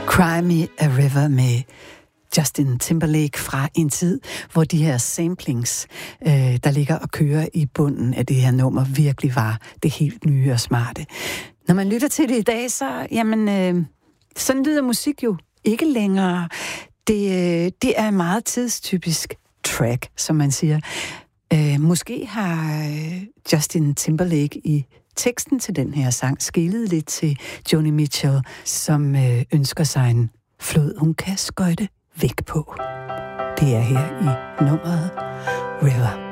Cry Me a River med Justin Timberlake fra en tid, hvor de her samplings, der ligger og kører i bunden af det her nummer, virkelig var det helt nye og smarte. Når man lytter til det i dag, så, sådan lyder musik jo ikke længere. Det er en meget tidstypisk track, som man siger. Måske har Justin Timberlake i teksten til den her sang skelet lidt til Joni Mitchell, som ønsker sig en flod, hun kan skøjte væk på. Det er her i nummeret River.